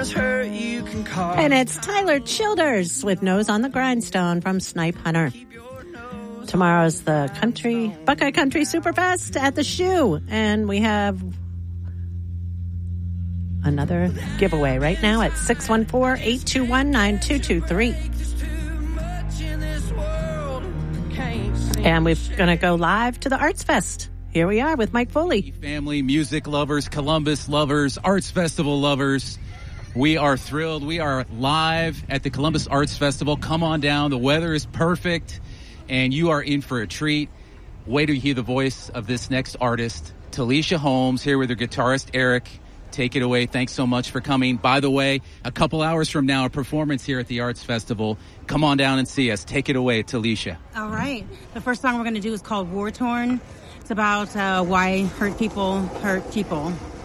there's hurt you can cause. And it's Tyler Childers with Nose on the Grindstone from Snipe Hunter. Tomorrow's the Buckeye Country Superfest at the Shoe. And we have another giveaway right now at 614-821-9223. And we're going to go live to the Arts Fest. Here we are with Mike Foley. Family, music lovers, Columbus lovers, Arts Festival lovers. We are thrilled. We are live at the Columbus Arts Festival. Come on down. The weather is perfect, and you are in for a treat. Wait till you hear the voice of this next artist, Talisha Holmes, here with her guitarist, Eric. Take it away. Thanks so much for coming. By the way, a couple hours from now, a performance here at the Arts Festival. Come on down and see us. Take it away, Talisha. All right. The first song we're going to do is called War Torn. It's about why hurt people hurt people.